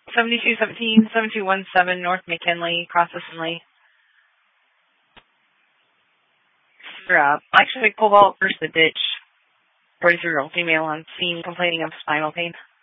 7217, 7217 North McKinley, Cross Assembly. Actually, Cobalt versus the ditch. 43-year-old female on scene complaining of spinal pain.